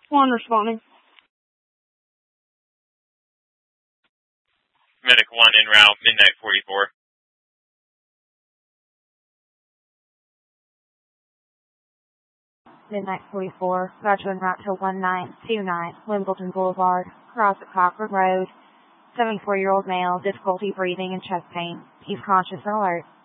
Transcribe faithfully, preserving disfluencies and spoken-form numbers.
One responding. Medic one en route, midnight forty-four. Midnight forty-four, Roger en route to one nine two nine, Wimbledon Boulevard, cross at Cochran Road. seventy-four-year-old male, difficulty breathing and chest pain. He's conscious and alert.